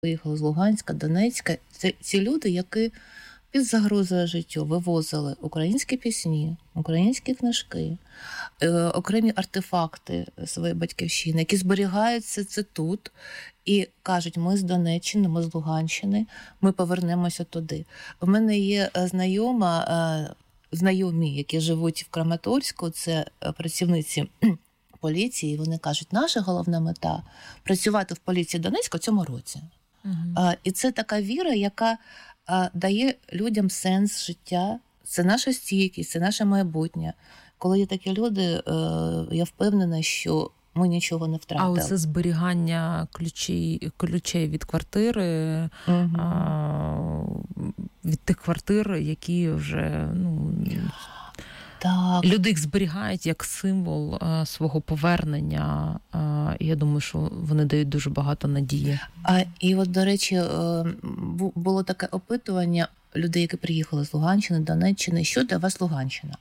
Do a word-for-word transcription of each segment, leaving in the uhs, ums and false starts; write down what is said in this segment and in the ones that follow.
виїхали з Луганська, Донецька. Це ці люди, які під загрозою життя вивозили українські пісні, українські книжки, е, окремі артефакти своєї батьківщини, які зберігаються це тут і кажуть, ми з Донеччини, ми з Луганщини, ми повернемося туди. У мене є знайома, е, знайомі, які живуть в Краматорську, це працівниці поліції, вони кажуть, наша головна мета – працювати в поліції Донецька в цьому році. Угу. А, і це така віра, яка а, дає людям сенс життя. Це наша стійкість, це наше майбутнє. Коли є такі люди, а, я впевнена, що ми нічого не втратили. А оце зберігання ключей, ключей від квартири, угу. а, від тих квартир, які вже... ну. Так. Люди їх зберігають як символ а, свого повернення. А, і я думаю, що вони дають дуже багато надії. А, і от, до речі, було таке опитування людей, які приїхали з Луганщини, Донеччини. Що для вас Луганщина?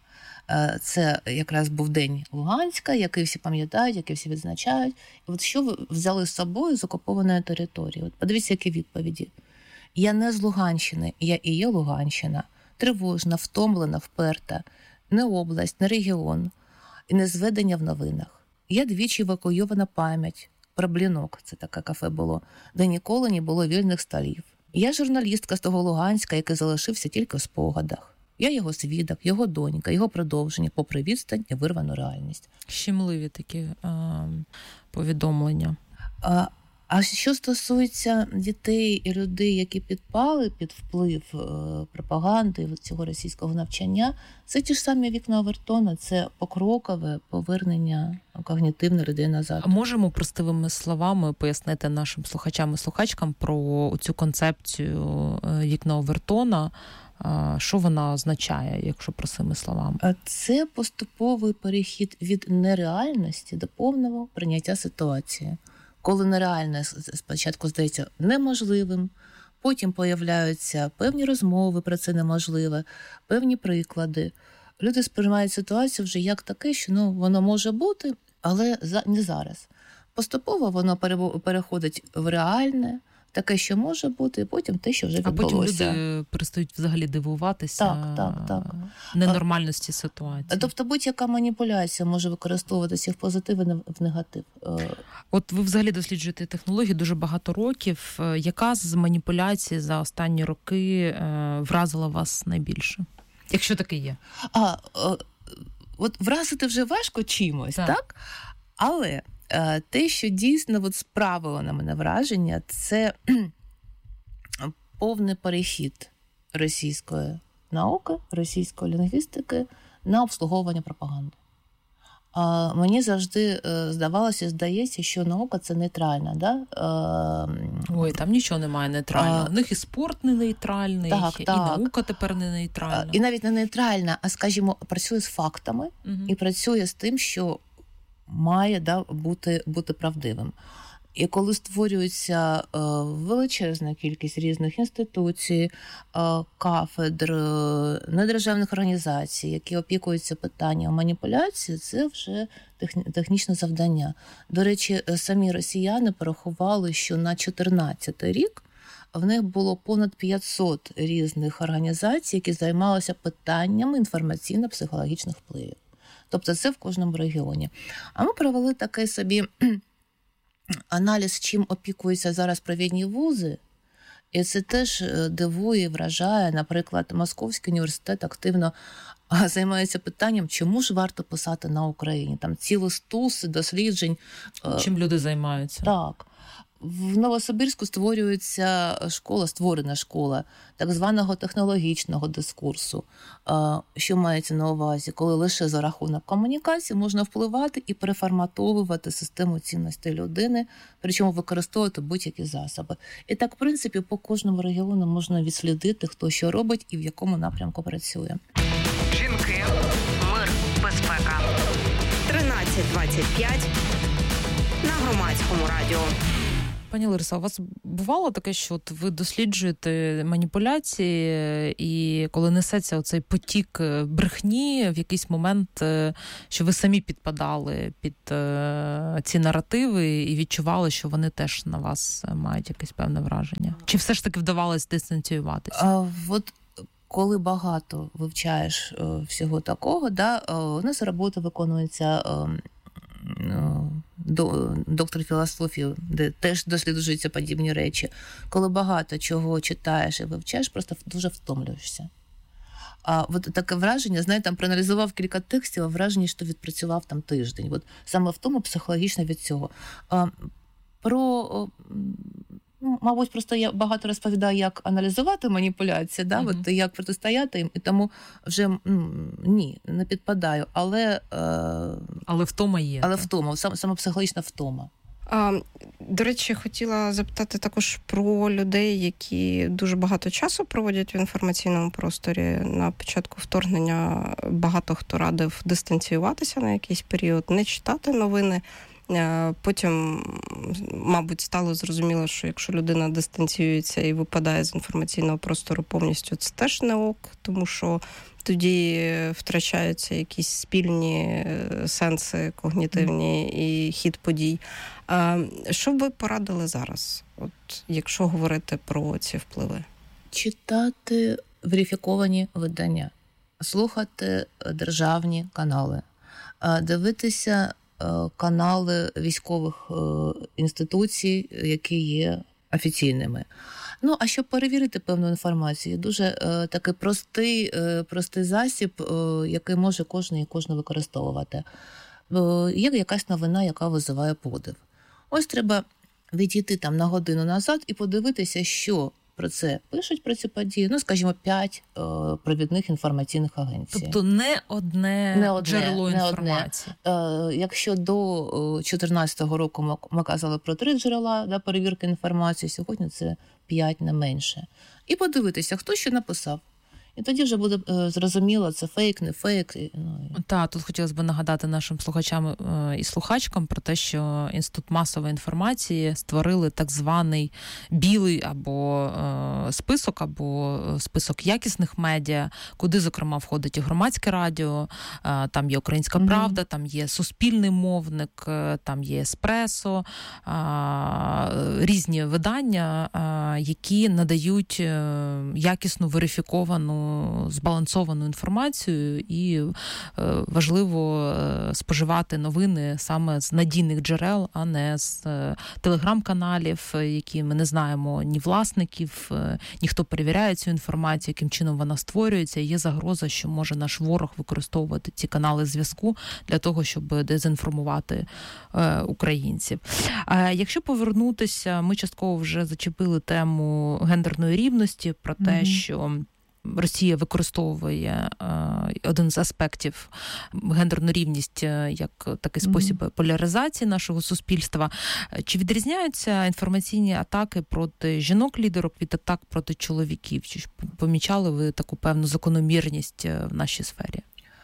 Це якраз був День Луганська, який всі пам'ятають, який всі відзначають. І от що ви взяли з собою з окупованої території? От подивіться, які відповіді. Я не з Луганщини, я і є Луганщина. Тривожна, втомлена, вперта. Не область, не регіон, і не зведення в новинах. Я двічі евакуйована пам'ять про Блінок, це таке кафе було, де ніколи не було вільних столів. Я журналістка з того Луганська, який залишився тільки в спогадах. Я його свідок, його донька, його продовження, попри відстань і вирвану реальність. Щемливі такі а, повідомлення. А, А що стосується дітей і людей, які підпали під вплив пропаганди цього російського навчання, це ті ж самі вікна Овертона, це покрокове повернення когнітивно людей назад. А можемо простими словами пояснити нашим слухачам і слухачкам про цю концепцію вікна Овертона, що вона означає, якщо простими словами? Це поступовий перехід від нереальності до повного прийняття ситуації. Коли нереальне спочатку здається неможливим, потім появляються певні розмови про це неможливе, певні приклади. Люди сприймають ситуацію вже як таке, що ну, воно може бути, але не зараз. Поступово воно переходить в реальне, таке, що може бути, і потім те, що вже відбулося. А потім люди перестають взагалі дивуватися так, так, так. ненормальності ситуації. Тобто будь-яка маніпуляція може використовуватися в позитив і в негатив. От ви взагалі досліджуєте технології дуже багато років. Яка з маніпуляцій за останні роки вразила вас найбільше? Якщо таке є. А, от вразити вже важко чимось, так? так? Але те, що дійсно от справило на мене враження, це повний перехід російської науки, російської лінгвістики на обслуговування пропаганди. А мені завжди здавалося, здається, що наука – це нейтральна. Да? Ой, там нічого немає нейтрального. У них і спорт не нейтральний, так, і так. наука тепер не нейтральна. І навіть не нейтральна, а, скажімо, працює з фактами угу. і працює з тим, що має да, бути, бути правдивим. І коли створюється е, величезна кількість різних інституцій, е, кафедр, е, недержавних організацій, які опікуються питанням маніпуляції, це вже техні, технічне завдання. До речі, самі росіяни порахували, що на чотирнадцятий рік в них було понад п'ятсот різних організацій, які займалися питаннями інформаційно-психологічних впливів. Тобто це в кожному регіоні. А ми провели такий собі аналіз, чим опікуються зараз провідні вузи. І це теж дивує, вражає. Наприклад, Московський університет активно займається питанням, чому ж варто писати на Україні. Там цілі стуси досліджень. Чим люди займаються? Так. В Новосибірську створюється школа, створена школа так званого технологічного дискурсу. Що мається на увазі? Коли лише за рахунок комунікації можна впливати і переформатовувати систему цінностей людини, причому використовувати будь-які засоби. І так, в принципі, по кожному регіону можна відслідити, хто що робить і в якому напрямку працює. Жінки, мир, безпека. тринадцять двадцять п'ять на Громадському радіо. Пані Ларисо, у вас бувало таке, що от ви досліджуєте маніпуляції, і коли несеться оцей потік брехні, в якийсь момент, що ви самі підпадали під ці наративи і відчували, що вони теж на вас мають якесь певне враження? Чи все ж таки вдавалось дистанціюватися? А, от коли багато вивчаєш всього такого, да, у нас робота виконується доктор філософії, де теж досліджуються подібні речі. Коли багато чого читаєш і вивчаєш, просто дуже втомлюєшся. А от таке враження, знаєте, там проаналізував кілька текстів, а враження, що відпрацював там тиждень. От саме в тому психологічно від цього. А, про, ну, мабуть, просто я багато розповідаю, як аналізувати маніпуляції, да? Mm-hmm. От, як протистояти їм, і тому вже ну, ні, не підпадаю. Але, е... але втома є. Але втома, саме, саме психологічна втома. А, до речі, хотіла запитати також про людей, які дуже багато часу проводять в інформаційному просторі. На початку вторгнення багато хто радив дистанціюватися на якийсь період, не читати новини. Потім, мабуть, стало зрозуміло, що якщо людина дистанціюється і випадає з інформаційного простору повністю, це теж не ок, тому що тоді втрачаються якісь спільні сенси когнітивні і хід подій. Що б ви порадили зараз, от, якщо говорити про ці впливи? Читати верифіковані видання, слухати державні канали, дивитися канали військових інституцій, які є офіційними. Ну, а щоб перевірити певну інформацію, дуже е, такий простий, е, простий засіб, е, який може кожен і кожна використовувати. Е, є якась новина, яка визиває подив. Ось треба відійти там на годину назад і подивитися, що про це пишуть, про ці події, ну, скажімо, п'ять е, провідних інформаційних агенцій. Тобто не одне, не одне джерело не інформації. Одне. Е, якщо до дві тисячі чотирнадцятого року ми, ми казали про три джерела, да, перевірки інформації, сьогодні це п'ять, не менше. І подивитися, хто що написав. І тоді вже буде е, зрозуміло, це фейк, не фейк. Ну, і... Так, тут хотілося б нагадати нашим слухачам е, і слухачкам про те, що Інститут масової інформації створили так званий білий або е, список, або список якісних медіа, куди, зокрема, входить і громадське радіо, е, там є Українська mm-hmm. правда, там є Суспільний мовник, е, там є Еспресо, е, різні видання, е, які надають е, якісну, верифіковану, збалансовану інформацію, і е, важливо е, споживати новини саме з надійних джерел, а не з е, телеграм-каналів, які ми не знаємо ні власників, е, ніхто перевіряє цю інформацію, яким чином вона створюється. І є загроза, що може наш ворог використовувати ці канали зв'язку для того, щоб дезінформувати е, українців. А якщо повернутися, ми частково вже зачепили тему гендерної рівності, про те, mm-hmm. що Росія використовує е, один з аспектів гендерну рівність як такий спосіб mm-hmm. поляризації нашого суспільства. Чи відрізняються інформаційні атаки проти жінок-лідерок від атак проти чоловіків? Чи помічали ви таку певну закономірність в нашій сфері?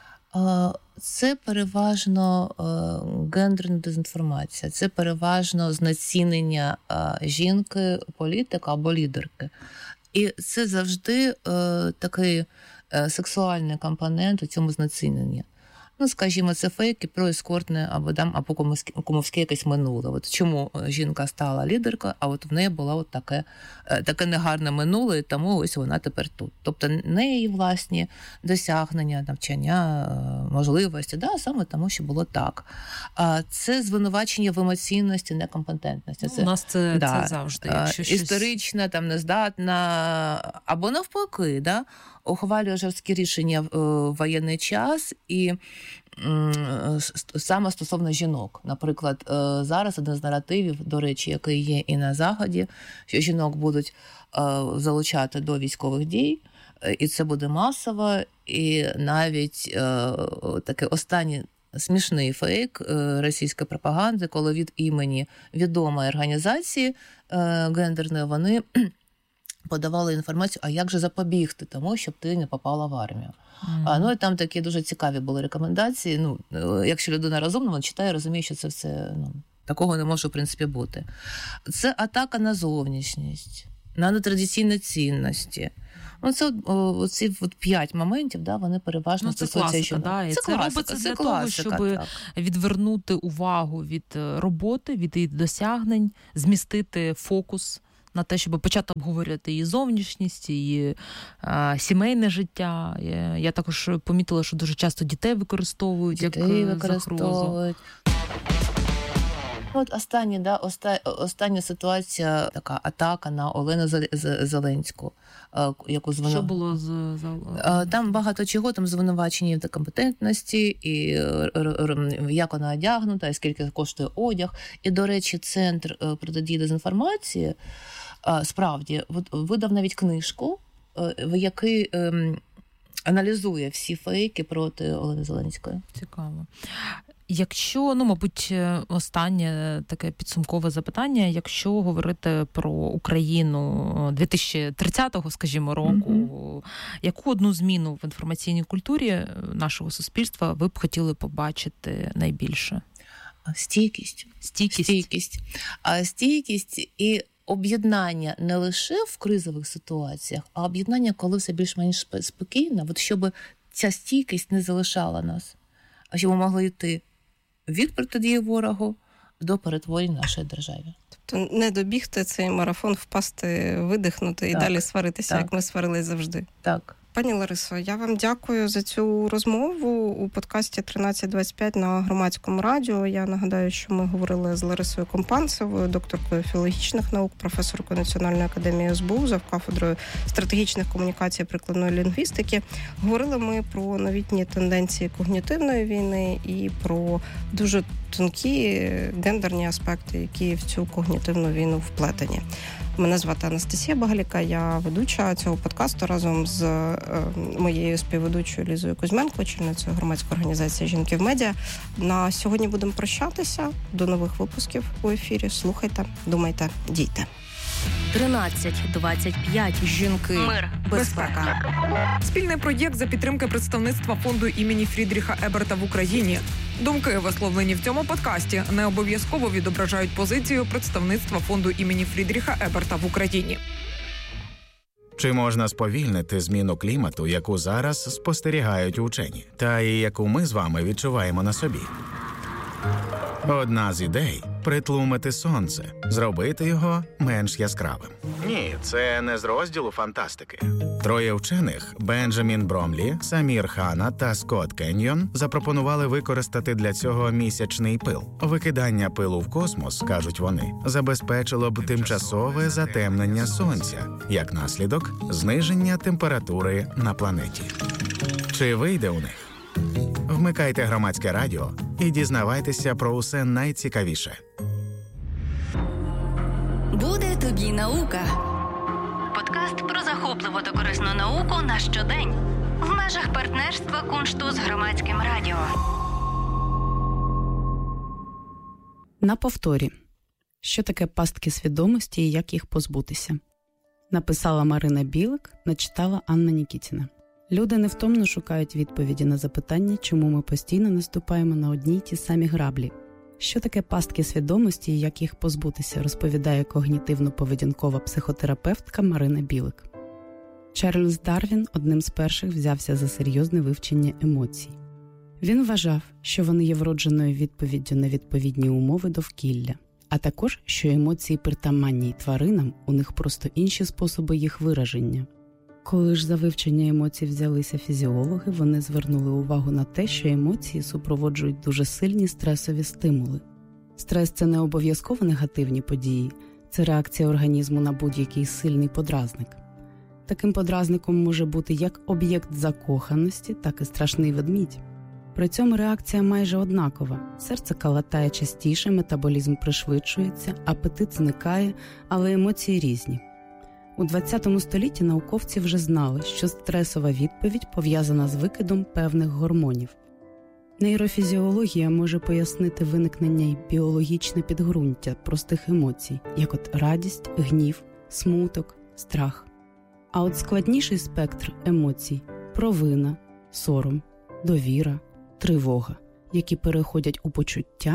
Це переважно гендерна дезінформація, це переважно знецінення жінки, політика або лідерки. І це завжди е, такий е, сексуальний компонент у цьому знеціненні. Ну, скажімо, це фейки про ескортне або дам, або кумовське, кумовське якесь минуле. От чому жінка стала лідеркою, а от в неї було от таке, таке негарне минуле, і тому ось вона тепер тут. Тобто не її власні досягнення, навчання, можливості, да, саме тому, що було так. А це звинувачення в емоційності, некомпетентності. Це, у нас це, да, це завжди. Якщо історична, щось... там, нездатна, або навпаки, да, ухвалює жорсткі рішення в воєнний час і саме стосовно жінок. Наприклад, зараз один з наративів, до речі, який є і на Заході, що жінок будуть залучати до військових дій, і це буде масово, і навіть такий останній смішний фейк російської пропаганди, коли від імені відомої організації гендерної вони подавали інформацію, а як же запобігти тому, щоб ти не попала в армію. Mm. А, ну, і там такі дуже цікаві були рекомендації. Ну, якщо людина розумна, вона читає, розуміє, що це все ну, Такого не може, в принципі, бути. Це атака на зовнішність, на нетрадиційні цінності. Ну, це оці от п'ять моментів, да, вони переважно ну, це стосуються класика, да, і це, це класика, робиться для це того, класика, щоб так. відвернути увагу від роботи, від її досягнень, змістити фокус на те, щоб почати обговорювати її зовнішність, її а, сімейне життя. Я, я також помітила, що дуже часто дітей використовують дітей як використовують. От остання, да, оста, остання ситуація, така атака на Олену Зеленську. Яку звину... Що було з... Там багато чого, там звинувачення в некомпетентності, і як вона одягнута, і скільки коштує одяг. І, до речі, Центр протидії дезінформації справді видав навіть книжку, в якій аналізує всі фейки проти Олени Зеленської. Цікаво. Якщо, ну, мабуть, останнє таке підсумкове запитання, якщо говорити про Україну дві тисячі тридцятого, скажімо, року, mm-hmm. яку одну зміну в інформаційній культурі нашого суспільства ви б хотіли побачити найбільше? Стійкість. Стійкість. Стійкість. А стійкість і об'єднання не лише в кризових ситуаціях, а об'єднання, коли все більш-менш спокійно, от щоб ця стійкість не залишала нас, а щоб ми могли йти від протидії ворогу до перетворень нашої держави. Тобто не добігти цей марафон, впасти, видихнути так, і далі сваритися, так. як ми сварились завжди. Так. Пані Ларисо, я вам дякую за цю розмову у подкасті тринадцять двадцять п'ять на Громадському радіо. Я нагадаю, що ми говорили з Ларисою Компанцевою, докторкою філологічних наук, професоркою Національної академії ес бе у, завкафедрою стратегічних комунікацій і прикладної лінгвістики. Говорили ми про новітні тенденції когнітивної війни і про дуже тонкі гендерні аспекти, які в цю когнітивну війну вплетені. Мене звати Анастасія Багаліка, я ведуча цього подкасту разом з е, моєю співведучою Лізою Кузьменко, очільницею громадської організації «Жінки в медіа». На сьогодні будемо прощатися. До нових випусків у ефірі. Слухайте, думайте, дійте. тринадцять двадцять п'ять. Жінки. Мир. Безпека. Спільний проєкт за підтримки представництва фонду імені Фрідріха Еберта в Україні. Думки, висловлені в цьому подкасті, не обов'язково відображають позицію представництва фонду імені Фрідріха Еберта в Україні. Чи можна сповільнити зміну клімату, яку зараз спостерігають учені, та і яку ми з вами відчуваємо на собі? Одна з ідей – притлумити сонце, зробити його менш яскравим. Ні, це не з розділу фантастики. Троє вчених – Бенджамін Бромлі, Самір Хана та Скотт Кеньйон – запропонували використати для цього місячний пил. Викидання пилу в космос, кажуть вони, забезпечило б тимчасове затемнення сонця, як наслідок – зниження температури на планеті. Чи вийде у них? Вмикайте Громадське радіо і дізнавайтеся про усе найцікавіше. Буде тобі наука. Подкаст про захопливу та корисну науку на щодень. В межах партнерства Куншту з Громадським радіо. На повторі. Що таке пастки свідомості і як їх позбутися? Написала Марина Білик, начитала Анна Нікітіна. Люди невтомно шукають відповіді на запитання, чому ми постійно наступаємо на одні й ті самі граблі. Що таке пастки свідомості і як їх позбутися, розповідає когнітивно-поведінкова психотерапевтка Марина Білик. Чарльз Дарвін одним з перших взявся за серйозне вивчення емоцій. Він вважав, що вони є вродженою відповіддю на відповідні умови довкілля, а також, що емоції притаманні й тваринам, у них просто інші способи їх вираження. Коли ж за вивчення емоцій взялися фізіологи, вони звернули увагу на те, що емоції супроводжують дуже сильні стресові стимули. Стрес – це не обов'язково негативні події, це реакція організму на будь-який сильний подразник. Таким подразником може бути як об'єкт закоханості, так і страшний ведмідь. При цьому реакція майже однакова. Серце калатає частіше, метаболізм пришвидшується, апетит зникає, але емоції різні. У ХХ столітті науковці вже знали, що стресова відповідь пов'язана з викидом певних гормонів. Нейрофізіологія може пояснити виникнення й біологічне підґрунтя простих емоцій, як от радість, гнів, смуток, страх. А от складніший спектр емоцій – провина, сором, довіра, тривога, які переходять у почуття,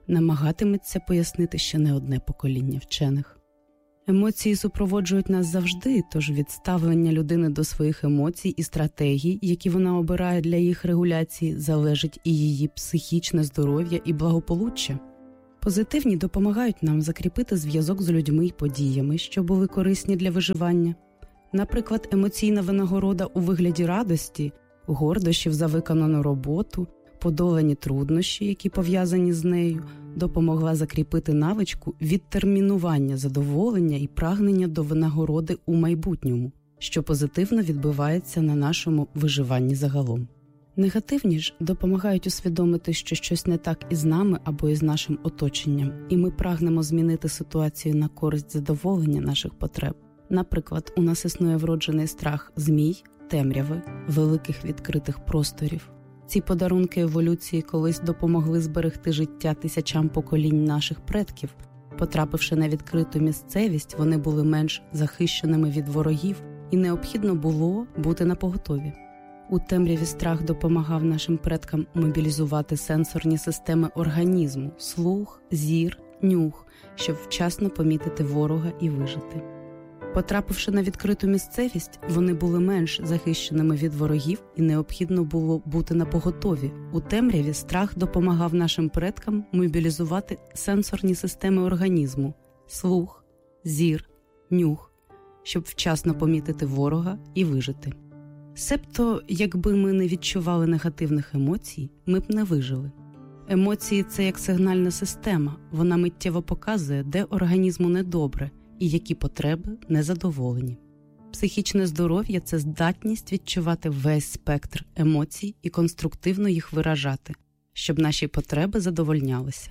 намагатиметься пояснити ще не одне покоління вчених. Емоції супроводжують нас завжди, тож від ставлення людини до своїх емоцій і стратегій, які вона обирає для їх регуляції, залежить і її психічне здоров'я і благополуччя. Позитивні допомагають нам закріпити зв'язок з людьми й подіями, що були корисні для виживання. Наприклад, емоційна винагорода у вигляді радості, гордощів за виконану роботу, подолані труднощі, які пов'язані з нею, допомогла закріпити навичку відтермінування задоволення і прагнення до винагороди у майбутньому, що позитивно відбивається на нашому виживанні загалом. Негативні ж допомагають усвідомити, що щось не так із нами або із нашим оточенням, і ми прагнемо змінити ситуацію на користь задоволення наших потреб. Наприклад, у нас існує вроджений страх змій, темряви, великих відкритих просторів. Ці подарунки еволюції колись допомогли зберегти життя тисячам поколінь наших предків. Потрапивши на відкриту місцевість, вони були менш захищеними від ворогів, і необхідно було бути напоготові. У темряві страх допомагав нашим предкам мобілізувати сенсорні системи організму – слух, зір, нюх, щоб вчасно помітити ворога і вижити. Потрапивши на відкриту місцевість, вони були менш захищеними від ворогів і необхідно було бути напоготові. У темряві страх допомагав нашим предкам мобілізувати сенсорні системи організму – слух, зір, нюх, щоб вчасно помітити ворога і вижити. Себто, якби ми не відчували негативних емоцій, ми б не вижили. Емоції – це як сигнальна система, вона миттєво показує, де організму недобре і які потреби незадоволені. Психічне здоров'я – це здатність відчувати весь спектр емоцій і конструктивно їх виражати, щоб наші потреби задовольнялися.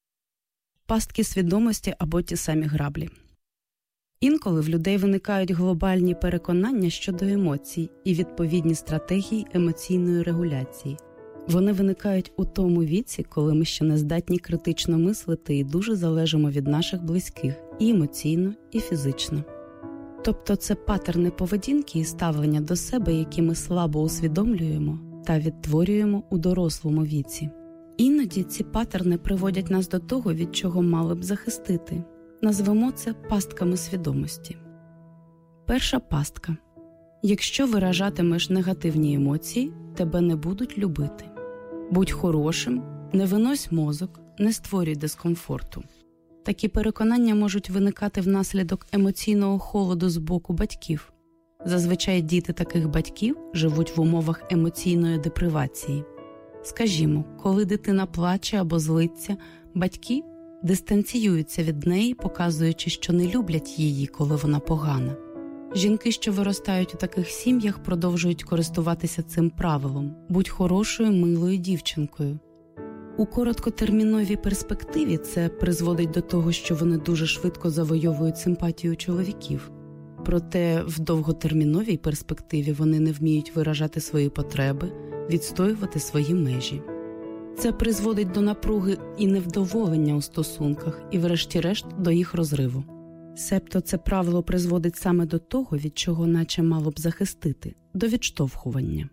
Пастки свідомості або ті самі граблі. Інколи в людей виникають глобальні переконання щодо емоцій і відповідні стратегії емоційної регуляції. Вони виникають у тому віці, коли ми ще не здатні критично мислити і дуже залежимо від наших близьких і емоційно, і фізично. Тобто це паттерни поведінки і ставлення до себе, які ми слабо усвідомлюємо та відтворюємо у дорослому віці. Іноді ці паттерни приводять нас до того, від чого мали б захистити. Назвемо це пастками свідомості. Перша пастка. Якщо виражатимеш негативні емоції, тебе не будуть любити. Будь хорошим, не винось мозок, не створюй дискомфорту. Такі переконання можуть виникати внаслідок емоційного холоду з боку батьків. Зазвичай діти таких батьків живуть в умовах емоційної депривації. Скажімо, коли дитина плаче або злиться, батьки дистанціюються від неї, показуючи, що не люблять її, коли вона погана. Жінки, що виростають у таких сім'ях, продовжують користуватися цим правилом – будь хорошою, милою дівчинкою. У короткотерміновій перспективі це призводить до того, що вони дуже швидко завойовують симпатію чоловіків. Проте в довготерміновій перспективі вони не вміють виражати свої потреби, відстоювати свої межі. Це призводить до напруги і невдоволення у стосунках і врешті-решт до їх розриву. Себто це правило призводить саме до того, від чого наче мало б захистити – до відштовхування.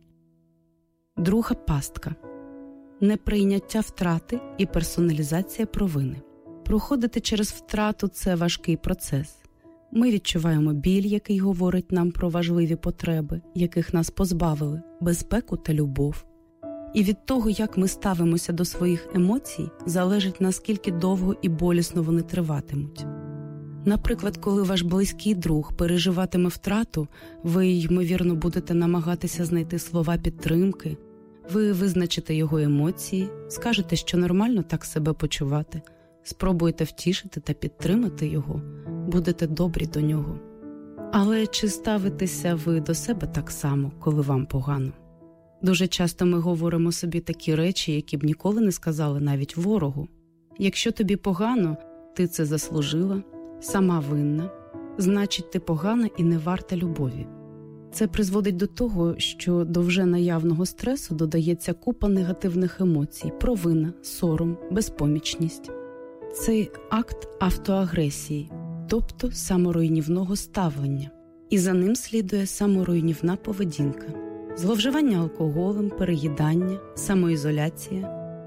Друга пастка. Неприйняття втрати і персоналізація провини. Проходити через втрату – це важкий процес. Ми відчуваємо біль, який говорить нам про важливі потреби, яких нас позбавили, безпеку та любов. І від того, як ми ставимося до своїх емоцій, залежить, наскільки довго і болісно вони триватимуть. Наприклад, коли ваш близький друг переживатиме втрату, ви, ймовірно, будете намагатися знайти слова підтримки, ви визначите його емоції, скажете, що нормально так себе почувати, спробуєте втішити та підтримати його, будете добрі до нього. Але чи ставитеся ви до себе так само, коли вам погано? Дуже часто ми говоримо собі такі речі, які б ніколи не сказали навіть ворогу. Якщо тобі погано, ти це заслужила, сама винна, значить ти погана і не варта любові. Це призводить до того, що до вже наявного стресу додається купа негативних емоцій – провина, сором, безпомічність. Це акт автоагресії, тобто саморуйнівного ставлення. І за ним слідує саморуйнівна поведінка. Зловживання алкоголем, переїдання, самоізоляція,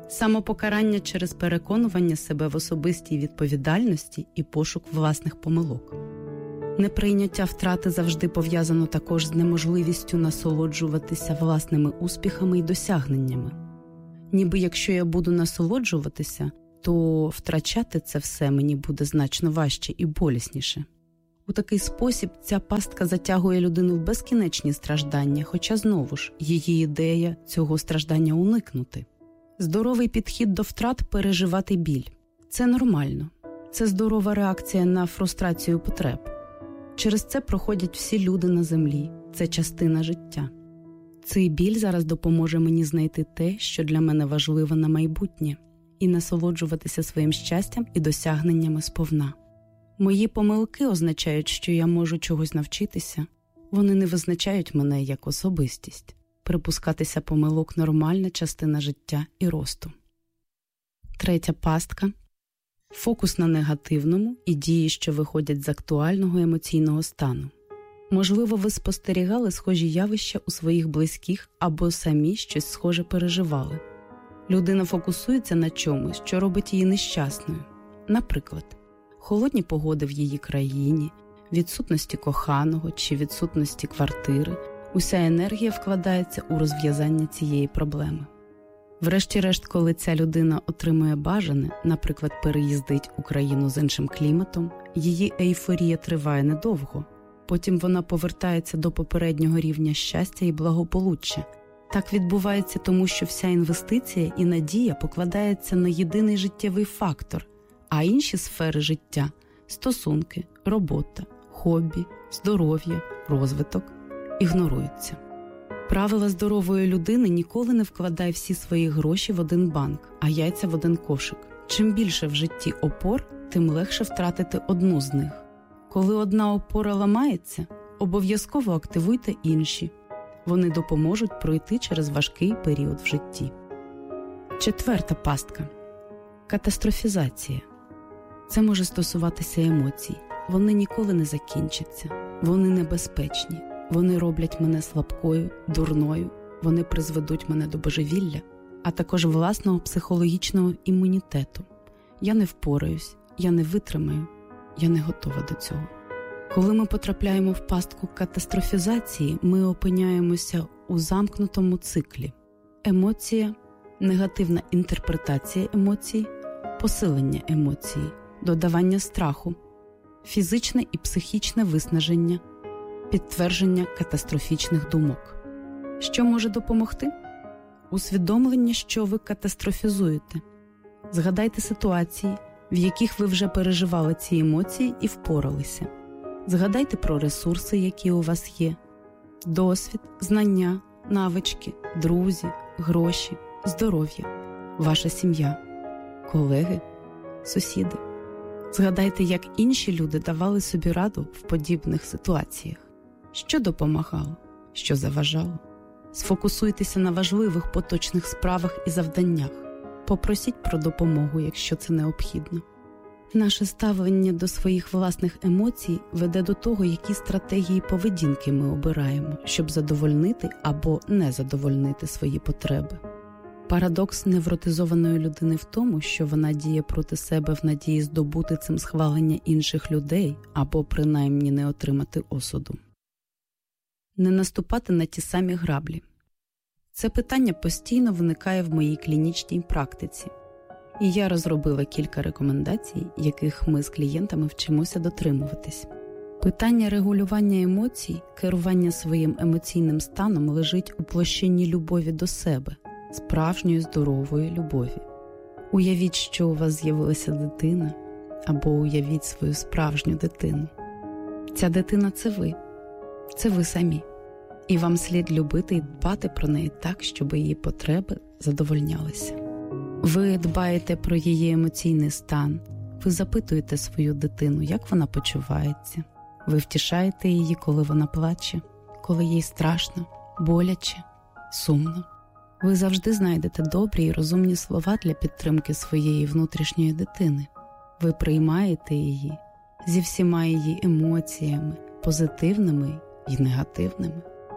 самопокарання через переконування себе в особистій відповідальності і пошук власних помилок. Неприйняття втрати завжди пов'язано також з неможливістю насолоджуватися власними успіхами і досягненнями. Ніби якщо я буду насолоджуватися, то втрачати це все мені буде значно важче і болісніше. У такий спосіб ця пастка затягує людину в безкінечні страждання, хоча знову ж її ідея цього страждання уникнути. Здоровий підхід до втрат – переживати біль. Це нормально. Це здорова реакція на фрустрацію потреб. Через це проходять всі люди на землі. Це частина життя. Цей біль зараз допоможе мені знайти те, що для мене важливо на майбутнє, і насолоджуватися своїм щастям і досягненнями сповна. Мої помилки означають, що я можу чогось навчитися. Вони не визначають мене як особистість. Припускатися помилок – нормальна частина життя і росту. Третя пастка – фокус на негативному і дії, що виходять з актуального емоційного стану. Можливо, ви спостерігали схожі явища у своїх близьких або самі щось схоже переживали. Людина фокусується на чомусь, що робить її нещасною. Наприклад, холодні погоди в її країні, відсутності коханого чи відсутності квартири. Уся енергія вкладається у розв'язання цієї проблеми. Врешті-решт, коли ця людина отримує бажане, наприклад, переїздить у країну з іншим кліматом, її ейфорія триває недовго. Потім вона повертається до попереднього рівня щастя і благополуччя. Так відбувається тому, що вся інвестиція і надія покладається на єдиний життєвий фактор, а інші сфери життя – стосунки, робота, хобі, здоров'я, розвиток – ігноруються. Правила здорової людини – ніколи не вкладай всі свої гроші в один банк, а яйця в один кошик. Чим більше в житті опор, тим легше втратити одну з них. Коли одна опора ламається, обов'язково активуйте інші. Вони допоможуть пройти через важкий період в житті. Четверта пастка – катастрофізація. Це може стосуватися емоцій. Вони ніколи не закінчаться. Вони небезпечні. Вони роблять мене слабкою, дурною. Вони призведуть мене до божевілля, а також власного психологічного імунітету. Я не впораюсь, я не витримаю, я не готова до цього. Коли ми потрапляємо в пастку катастрофізації, ми опиняємося у замкнутому циклі. Емоція, негативна інтерпретація емоцій, посилення емоцій, додавання страху, фізичне і психічне виснаження, підтвердження катастрофічних думок. Що може допомогти? Усвідомлення, що ви катастрофізуєте. Згадайте ситуації, в яких ви вже переживали ці емоції і впоралися. Згадайте про ресурси, які у вас є. Досвід, знання, навички, друзі, гроші, здоров'я, ваша сім'я, колеги, сусіди. Згадайте, як інші люди давали собі раду в подібних ситуаціях. Що допомагало, що заважало. Сфокусуйтеся на важливих поточних справах і завданнях. Попросіть про допомогу, якщо це необхідно. Наше ставлення до своїх власних емоцій веде до того, які стратегії поведінки ми обираємо, щоб задовольнити або не задовольнити свої потреби. Парадокс невротизованої людини в тому, що вона діє проти себе в надії здобути цим схвалення інших людей або принаймні не отримати осуду. Не наступати на ті самі граблі. Це питання постійно виникає в моїй клінічній практиці. І я розробила кілька рекомендацій, яких ми з клієнтами вчимося дотримуватись. Питання регулювання емоцій, керування своїм емоційним станом лежить у площині любові до себе, справжньої здорової любові. Уявіть, що у вас з'явилася дитина, або уявіть свою справжню дитину. Ця дитина – це ви. Це ви самі. І вам слід любити і дбати про неї так, щоб її потреби задовольнялися. Ви дбаєте про її емоційний стан. Ви запитуєте свою дитину, як вона почувається. Ви втішаєте її, коли вона плаче, коли їй страшно, боляче, сумно. Ви завжди знайдете добрі і розумні слова для підтримки своєї внутрішньої дитини. Ви приймаєте її зі всіма її емоціями, позитивними і негативними.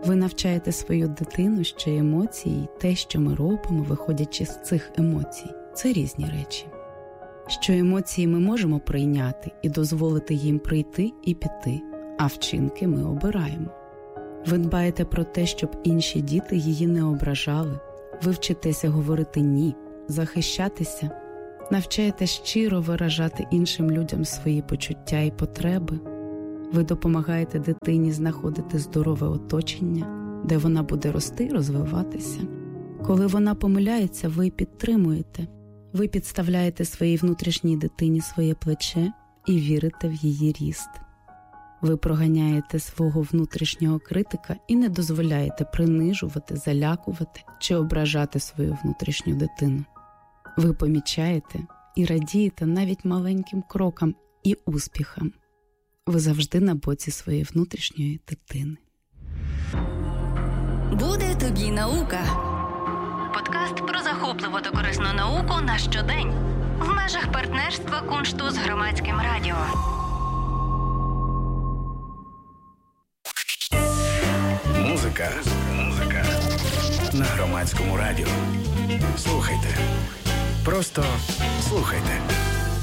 Ви навчаєте свою дитину, що емоції і те, що ми робимо, виходячи з цих емоцій, це різні речі. Що емоції ми можемо прийняти і дозволити їм прийти і піти, а вчинки ми обираємо. Ви дбаєте про те, щоб інші діти її не ображали. Ви вчитеся говорити «ні», захищатися, навчаєте щиро виражати іншим людям свої почуття і потреби. Ви допомагаєте дитині знаходити здорове оточення, де вона буде рости і розвиватися. Коли вона помиляється, ви підтримуєте. Ви підставляєте своїй внутрішній дитині своє плече і вірите в її ріст. Ви проганяєте свого внутрішнього критика і не дозволяєте принижувати, залякувати чи ображати свою внутрішню дитину. Ви помічаєте і радієте навіть маленьким крокам і успіхам. Ви завжди на боці своєї внутрішньої дитини. Буде тобі наука. Подкаст про захопливу та корисну науку на щодень. В межах партнерства Куншту з Громадським радіо. Музика. Музика. На Громадському радіо. Слухайте. Просто слухайте.